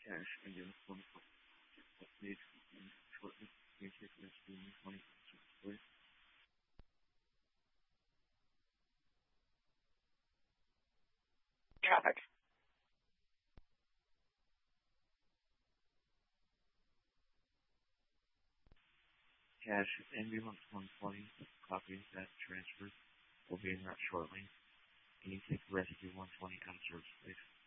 cash and your phone call. Please shortly. Please take this to 120, please. Traffic. Cash ambulance 120. Copy that transfer will be in route shortly. Can you take rescue 120 out of service, please?